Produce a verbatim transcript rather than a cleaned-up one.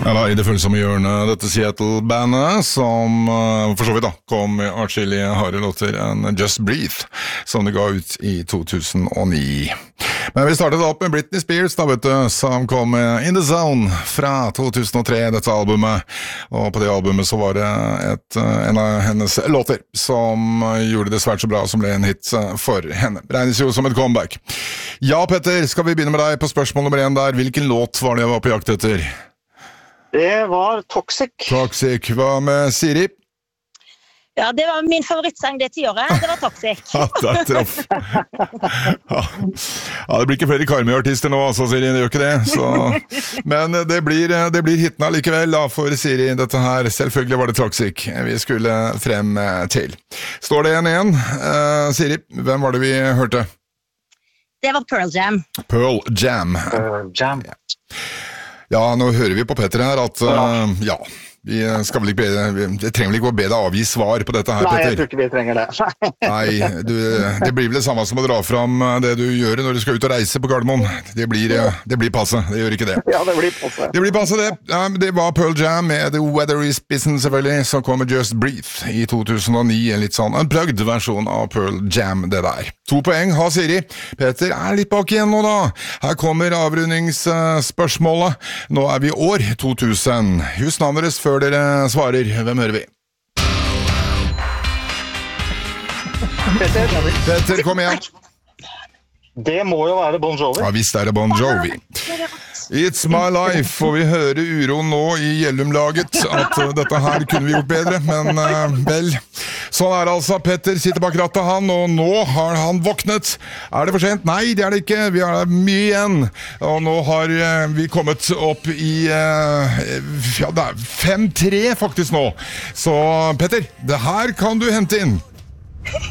Ja da, I det følsomme hjørnet, dette Seattle-bandet, som uh, for så vidt da, kom med atskillige harde låter enn Just Breathe, som det ga ut i to tusen og ni. Men vi startet opp med Britney Spears, da vet du, som kom med In The Zone fra to tusen og tre, dette albumet. Og på det albumet så var det et, en av hennes låter som gjorde det svært så bra, som ble en hit for henne. Regnes jo som et comeback. Ja, Petter, skal vi begynne med deg på spørsmål nummer én der. Hvilken låt var det jeg var på jakt etter? Det var Toxic. Toxic. Hva med Siri? Ja, det var min favorittsang det tiåret. Det var Toxic. Ja, det er troff. Ja. Ja, det blir ikke flere Karmøy-artister nå, altså, Siri, det gjør ikke det. Så. Men det blir, det blir hitene likevel da, for Siri, dette her. Selvfølgelig var det Toxic vi skulle frem til. Står det en igjen? Uh, Siri, hvem var det vi hørte? Det var Pearl Jam. Pearl Jam. Pearl Jam. Ja. Ja, nå hører vi på Petter her at, uh, ja, vi skal vel ikke be, det trenger vel ikke å be deg avgi svar på dette her, Nei, Petter? Nei, jeg tror ikke vi trenger det. Nei, du, det blir vel det samme som å dra fram det du gjør når du skal ut og reise på Gardermoen. Det blir, det blir passe, det gjør ikke det. Ja, det blir passe. Det blir passe det. Ja, det var Pearl Jam med The Weather Is Business, selvfølgelig, som kom med Just Breathe i to tusen og ni, en litt sånn unplugged versjon av Pearl Jam, det der. To poeng har Siri. Petter er litt bak igjen nå da. Her kommer avrundingsspørsmålet. Nå er vi i år to tusen. Husk navnet deres før dere svarer. Hvem hører vi? Petter. Petter, kom igjen. Det må jo være Bon Jovi. Ja, visst er det Bon Jovi. It's my life, og vi hører uroen nå i Gjellum-laget, at uh, dette her kunne vi gjort bedre, men uh, vel, sånn er det altså. Petter sitter bak rattet han, og nå har han våknet. Er det for sent? Nei, det er det ikke. Vi har mye igjen, og nå har uh, vi kommet opp i uh, ja, det er fem tre faktisk nå. Så Petter, det her kan du hente inn.